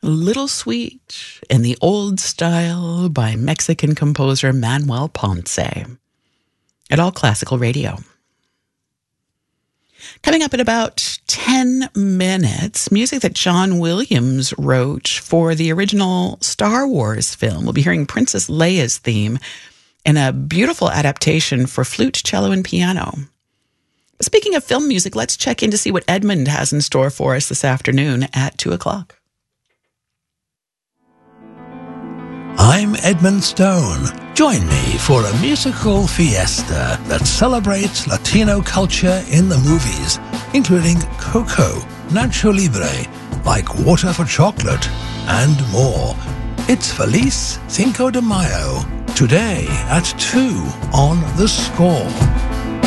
Little Sweet in the Old Style by Mexican composer Manuel Ponce at All Classical Radio. Coming up in about 10 minutes, music that John Williams wrote for the original Star Wars film. We'll be hearing Princess Leia's theme in a beautiful adaptation for flute, cello, and piano. Speaking of film music, let's check in to see what Edmund has in store for us this afternoon at 2 o'clock. I'm Edmund Stone. Join me for a musical fiesta that celebrates Latino culture in the movies, including Coco, Nacho Libre, Like Water for Chocolate, and more. It's Feliz Cinco de Mayo, today at 2 on The Score.